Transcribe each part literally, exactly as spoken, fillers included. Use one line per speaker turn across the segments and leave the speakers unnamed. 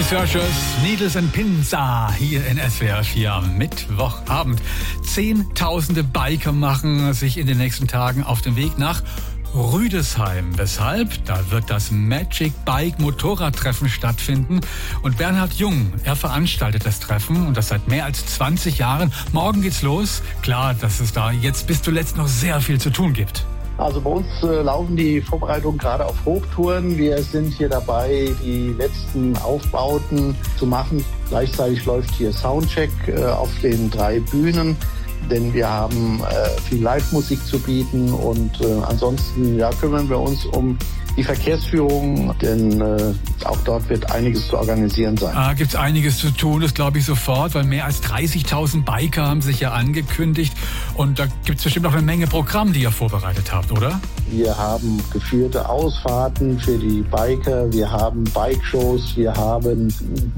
Lucky Searchers, Needles and Pins hier in S W R vier am Mittwochabend. Zehntausende Biker machen sich in den nächsten Tagen auf den Weg nach Rüdesheim. Weshalb? Da wird das Magic Bike Motorradtreffen stattfinden. Und Bernhard Jung, er veranstaltet das Treffen und das seit mehr als zwanzig Jahren. Morgen geht's los. Klar, dass es da jetzt bis zuletzt noch sehr viel zu tun gibt.
Also bei uns äh, laufen die Vorbereitungen gerade auf Hochtouren. Wir sind hier dabei, die letzten Aufbauten zu machen. Gleichzeitig läuft hier Soundcheck äh, auf den drei Bühnen, denn wir haben äh, viel Live-Musik zu bieten und äh, ansonsten ja, kümmern wir uns um die Verkehrsführung, denn äh, auch dort wird einiges zu organisieren sein.
Ah, gibt's einiges zu tun, das glaube ich sofort, weil mehr als dreißigtausend Biker haben sich ja angekündigt und da gibt's bestimmt auch eine Menge Programm, die ihr vorbereitet habt, oder?
Wir haben geführte Ausfahrten für die Biker, wir haben Bike-Shows, wir haben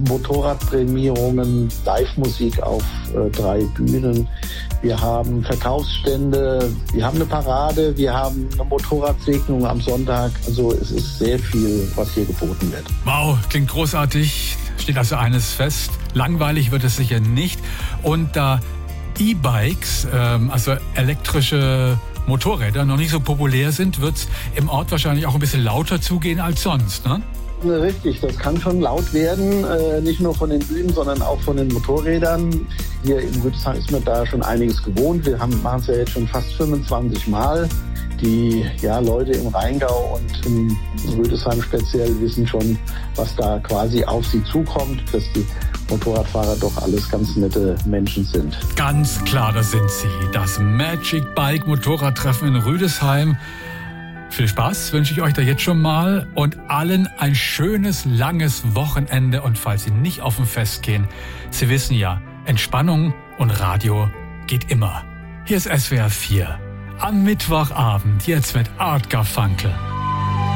Motorradprämierungen, Live-Musik auf äh, drei Bühnen, wir haben Verkaufsstände, wir haben eine Parade, wir haben eine Motorradsegnung am Sonntag. Also es ist sehr viel, was hier geboten wird.
Wow, klingt großartig. Steht also eines fest. Langweilig wird es sicher nicht. Und da E-Bikes, ähm, also elektrische Motorräder, noch nicht so populär sind, wird es im Ort wahrscheinlich auch ein bisschen lauter zugehen als sonst, ne?
Richtig, das kann schon laut werden, äh, nicht nur von den Bühnen, sondern auch von den Motorrädern. Hier in Rüdesheim ist man da schon einiges gewohnt. Wir haben, machen es ja jetzt schon fast fünfundzwanzig Mal. Die ja, Leute im Rheingau und in Rüdesheim speziell wissen schon, was da quasi auf sie zukommt, dass die Motorradfahrer doch alles ganz nette Menschen sind.
Ganz klar, das sind sie. Das Magic Bike Motorradtreffen in Rüdesheim. Viel Spaß wünsche ich euch da jetzt schon mal und allen ein schönes, langes Wochenende. Und falls Sie nicht auf ein Fest gehen, Sie wissen ja, Entspannung und Radio geht immer. Hier ist S W R vier. Am Mittwochabend, jetzt mit Art Garfunkel.